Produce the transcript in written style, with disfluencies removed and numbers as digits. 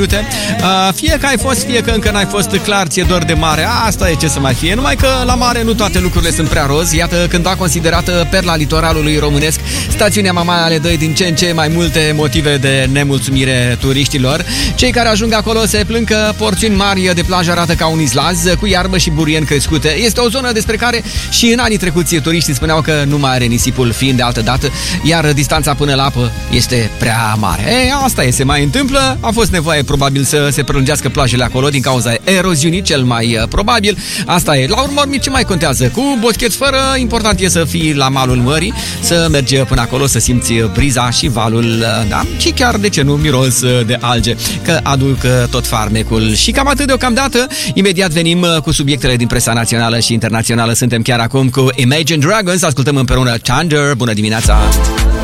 Fie că ai fost, fie că încă n-ai fost, clar ți-e dor de mare. Asta e ce să mai fie. Numai că la mare nu toate lucrurile sunt prea roz. Iată, cândva considerată perla litoralului românesc, stațiunea Mamaia le dă din ce în ce mai multe motive de nemulțumire turiștilor. Cei care ajung acolo se plâng că porțiuni mari de plajă arată ca un izlaz, cu iarbă și burieni crescute. Este o zonă despre care și în anii trecuți turiștii spuneau că nu mai are nisipul fiind de altă dată, iar distanța până la apă este prea mare. Asta se mai întâmplă. A fost nevoie probabil să se prelungească plajele acolo din cauza eroziunii, cel mai probabil. Asta e. La urmă, ce mai contează? Cu boscheți fără, important e să fii la malul mării, să mergi până acolo, să simți briza și valul, da? Și chiar, de ce nu, miros de alge, că aduc tot farmecul. Și cam atât deocamdată. Imediat venim cu subiectele din presa națională și internațională. Suntem chiar acum cu Imagine Dragons. Ascultăm împreună Thunder. Bună dimineața!